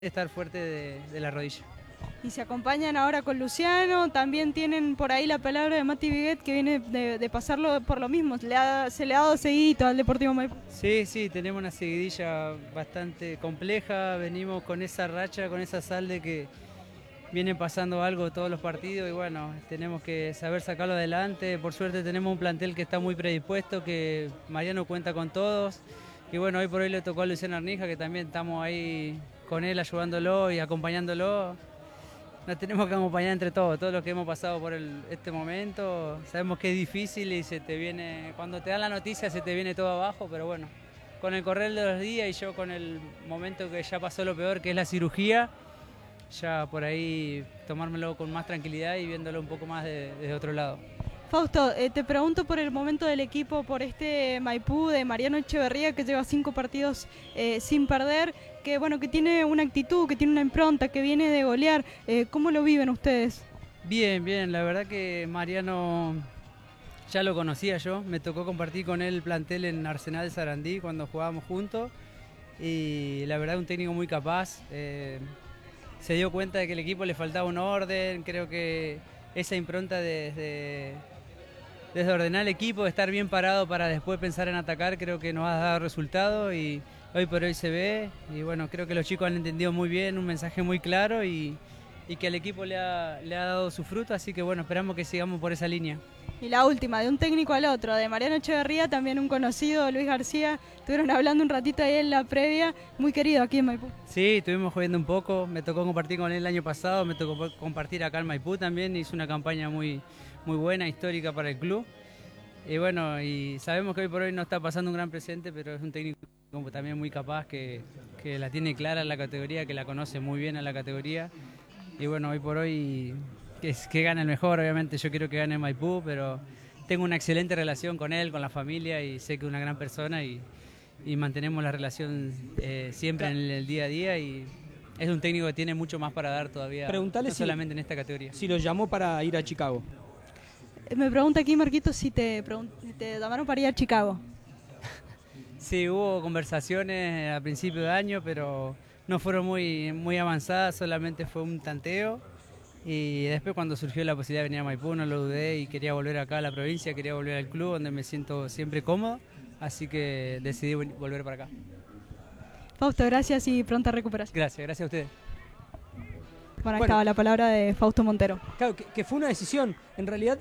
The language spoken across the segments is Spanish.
estar fuerte de la rodilla. Y se acompañan ahora con Luciano, también tienen por ahí la palabra de Mati Viguet, que viene de pasarlo por lo mismo, se le ha dado seguidito al Deportivo Maipú. Sí, tenemos una seguidilla bastante compleja, venimos con esa racha, con esa sal de que viene pasando algo todos los partidos y bueno, tenemos que saber sacarlo adelante. Por suerte tenemos un plantel que está muy predispuesto, que Mariano cuenta con todos y bueno, hoy por hoy le tocó a Luciano Arnija, que también estamos ahí con él ayudándolo y acompañándolo. Nos tenemos que acompañar entre todos los que hemos pasado por este momento. Sabemos que es difícil y se te viene, cuando te dan la noticia se te viene todo abajo, pero bueno, con el correr de los días y yo con el momento que ya pasó lo peor, que es la cirugía, ya por ahí tomármelo con más tranquilidad y viéndolo un poco más desde otro lado. Fausto, te pregunto por el momento del equipo, por este Maipú de Mariano Echeverría, que lleva 5 partidos sin perder, que bueno, que tiene una actitud, que tiene una impronta, que viene de golear. ¿Cómo lo viven ustedes? Bien, la verdad que Mariano ya lo conocía yo, me tocó compartir con él el plantel en Arsenal de Sarandí cuando jugábamos juntos y la verdad un técnico muy capaz. Se dio cuenta de que el equipo le faltaba un orden, creo que esa impronta desde ordenar el equipo, de estar bien parado para después pensar en atacar, creo que nos ha dado resultado y hoy por hoy se ve y bueno, creo que los chicos han entendido muy bien, un mensaje muy claro y que al equipo le ha dado su fruto, así que bueno, esperamos que sigamos por esa línea. Y la última, de un técnico al otro, de Mariano Echeverría, también un conocido, Luis García, estuvieron hablando un ratito ahí en la previa, muy querido aquí en Maipú. Sí, estuvimos jugando un poco, me tocó compartir con él el año pasado, me tocó compartir acá en Maipú también, hizo una campaña muy buena, histórica para el club. Y bueno, y sabemos que hoy por hoy no está pasando un gran presente, pero es un técnico también muy capaz, que la tiene clara en la categoría, que la conoce muy bien en la categoría. Y bueno, hoy por hoy que gane el mejor, obviamente yo quiero que gane Maipú, pero tengo una excelente relación con él, con la familia y sé que es una gran persona y mantenemos la relación siempre en el día a día y es un técnico que tiene mucho más para dar todavía, Preguntale no solamente en esta categoría. Si lo llamó para ir a Chicago. Me pregunta aquí Marquito si te llamaron para ir a Chicago. Sí, hubo conversaciones a principio de año, pero no fueron muy avanzadas, solamente fue un tanteo. Y después cuando surgió la posibilidad de venir a Maipú no lo dudé y quería volver acá a la provincia, quería volver al club donde me siento siempre cómodo, así que decidí volver para acá. Fausto, gracias y pronta recuperación. Gracias a ustedes. Bueno, ahí estaba la palabra de Fausto Montero. Claro, que fue una decisión. En realidad,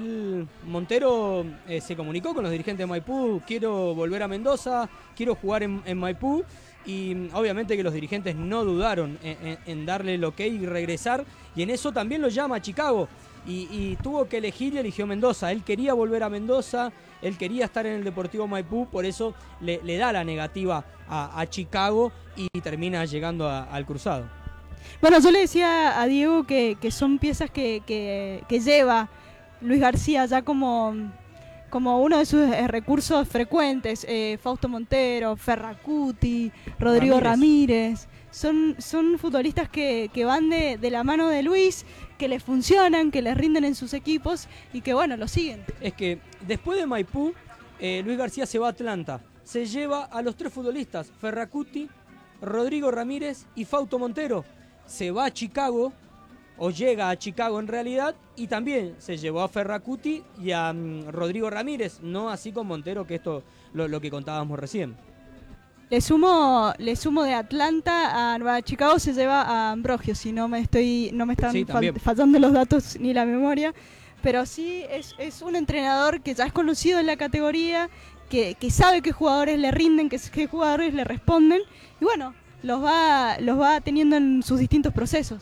Montero se comunicó con los dirigentes de Maipú, quiero volver a Mendoza, quiero jugar en Maipú, y obviamente que los dirigentes no dudaron en darle el ok y regresar, y en eso también lo llama a Chicago, y tuvo que elegir y eligió Mendoza. Él quería volver a Mendoza, él quería estar en el Deportivo Maipú, por eso le da la negativa a Chicago y termina llegando al Cruzado. Bueno, yo le decía a Diego que son piezas que lleva Luis García ya como uno de sus recursos frecuentes. Fausto Montero, Ferracuti, Rodrigo Ramírez. Son futbolistas que van de la mano de Luis, que les funcionan, que les rinden en sus equipos y que bueno, lo siguen. Es que después de Maipú, Luis García se va a Atlanta. Se lleva a los 3 futbolistas, Ferracuti, Rodrigo Ramírez y Fausto Montero. Se va a Chicago, o llega a Chicago en realidad, y también se llevó a Ferracuti y a Rodrigo Ramírez, no así con Montero, que esto lo que contábamos recién. Le sumo de Atlanta a Nueva Chicago, se lleva a Ambrogio, si no me están fallando los datos ni la memoria, pero sí es un entrenador que ya es conocido en la categoría, que sabe qué jugadores le rinden, qué jugadores le responden, y bueno, los va teniendo en sus distintos procesos.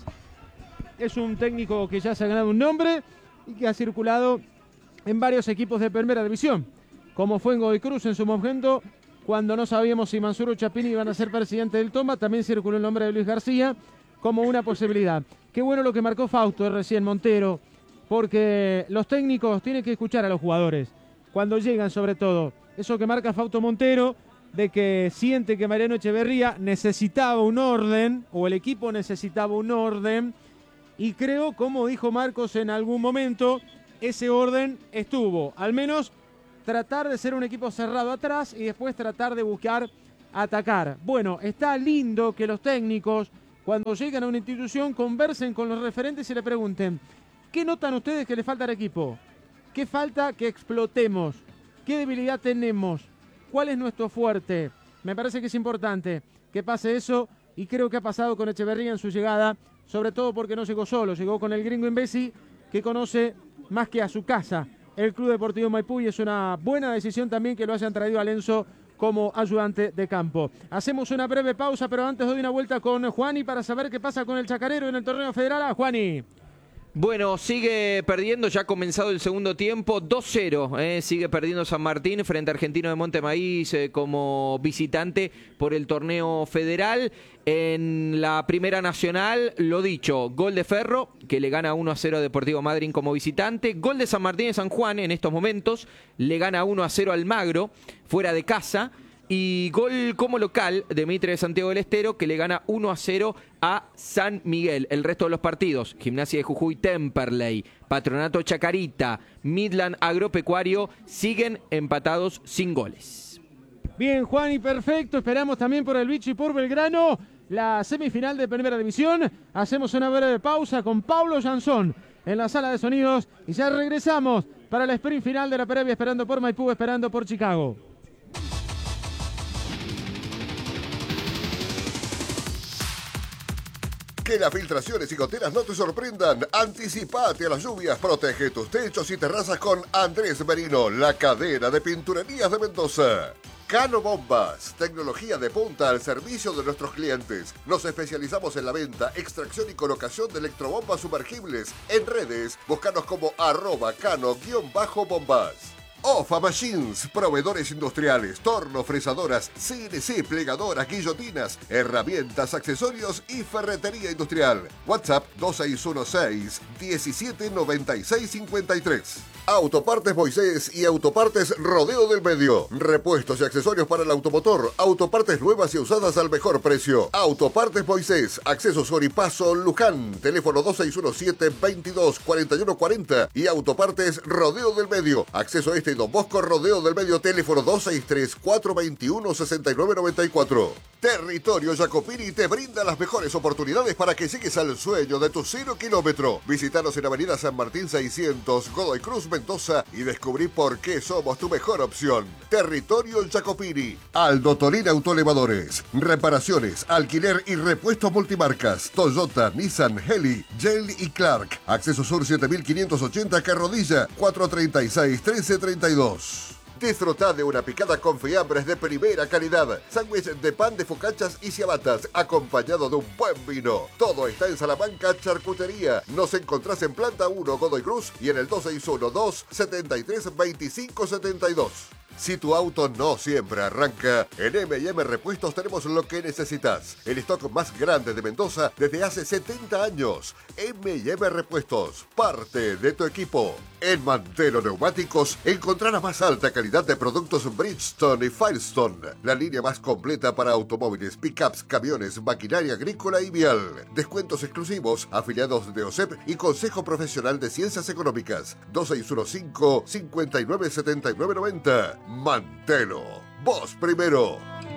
Es un técnico que ya se ha ganado un nombre y que ha circulado en varios equipos de primera división, como fue en Godoy Cruz en su momento, cuando no sabíamos si Mansur o Chapini iban a ser presidente del Toma, también circuló el nombre de Luis García como una posibilidad. Qué bueno lo que marcó Fausto recién, Montero, porque los técnicos tienen que escuchar a los jugadores, cuando llegan sobre todo. Eso que marca Fausto Montero, de que siente que Mariano Echeverría necesitaba un orden, o el equipo necesitaba un orden, y creo, como dijo Marcos en algún momento, ese orden estuvo, al menos tratar de ser un equipo cerrado atrás y después tratar de buscar atacar. Bueno, está lindo que los técnicos cuando lleguen a una institución, conversen con los referentes y le pregunten, ¿qué notan ustedes que le falta al equipo? ¿Qué falta que explotemos? ¿Qué debilidad tenemos? ¿Cuál es nuestro fuerte? Me parece que es importante que pase eso y creo que ha pasado con Echeverría en su llegada, sobre todo porque no llegó solo, llegó con el gringo Imbesi, que conoce más que a su casa el Club Deportivo Maipú, y es una buena decisión también que lo hayan traído a Lenzo como ayudante de campo. Hacemos una breve pausa, pero antes doy una vuelta con Juani para saber qué pasa con el Chacarero en el torneo federal. Juani. Bueno, sigue perdiendo, ya ha comenzado el segundo tiempo, 2-0, sigue perdiendo San Martín frente a Argentino de Montemaíz como visitante por el torneo federal. En la Primera Nacional, lo dicho, gol de Ferro, que le gana 1-0 a Deportivo Madryn como visitante, gol de San Martín de San Juan en estos momentos, le gana 1-0 al Magro, fuera de casa. Y gol como local de Mitre de Santiago del Estero, que le gana 1-0 a San Miguel. El resto de los partidos, Gimnasia de Jujuy, Temperley, Patronato Chacarita, Midland Agropecuario, siguen empatados sin goles. Bien, Juan, y perfecto. Esperamos también por el Vichy y por Belgrano la semifinal de Primera División. Hacemos una breve pausa con Pablo Jansón en la sala de sonidos y ya regresamos para el sprint final de la previa, esperando por Maipú, esperando por Chicago. Que las filtraciones y goteras no te sorprendan. Anticipate a las lluvias. Protege tus techos y terrazas con Andrés Merino, la cadena de pinturerías de Mendoza. Cano Bombas, tecnología de punta al servicio de nuestros clientes. Nos especializamos en la venta, extracción y colocación de electrobombas sumergibles. En redes, búscanos como @cano_bombas. OFA Machines, proveedores industriales, torno, fresadoras, CNC, plegadoras, guillotinas, herramientas, accesorios y ferretería industrial. WhatsApp 2616-179653. Autopartes Moisés y Autopartes Rodeo del Medio. Repuestos y accesorios para el automotor. Autopartes nuevas y usadas al mejor precio. Autopartes Moisés, Acceso Soripaso Luján. Teléfono 2617-224140. Y Autopartes Rodeo del Medio. Acceso Este y Don Bosco Rodeo del Medio. Teléfono 263-421-6994. Territorio Jacopini te brinda las mejores oportunidades para que llegues al sueño de tu 0 kilómetro. Visítanos en Avenida San Martín 600, Godoy Cruz, Mendoza, y descubrí por qué somos tu mejor opción. Territorio Jacopini. Aldo Tolín Autoelevadores. Reparaciones, alquiler y repuestos multimarcas. Toyota, Nissan, Heli, Yale y Clark. Acceso Sur 7580 Carrodilla 436-1332. Disfruta de una picada con fiambres de primera calidad, sándwich de pan de focachas y ciabatas, acompañado de un buen vino. Todo está en Salamanca Charcutería. Nos encontrás en Planta 1 Godoy Cruz y en el 261-273-2572. Si tu auto no siempre arranca, en M&M Repuestos tenemos lo que necesitas. El stock más grande de Mendoza desde hace 70 años. M&M Repuestos, parte de tu equipo. En Mantelo Neumáticos encontrarás la más alta calidad de productos Bridgestone y Firestone. La línea más completa para automóviles, pickups, camiones, maquinaria agrícola y vial. Descuentos exclusivos, afiliados de OSEP y Consejo Profesional de Ciencias Económicas. 2615-597990. Mantelo, vos primero.